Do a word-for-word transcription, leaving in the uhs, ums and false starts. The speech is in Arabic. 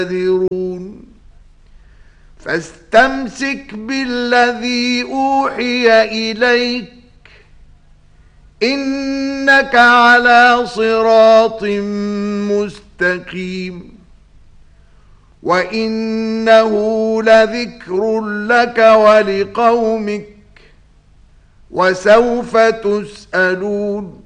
ينذرون فاستمسك بالذي أوحي إليك إنك على صراط مستقيم وإنه لذكر لك ولقومك وسوف تسألون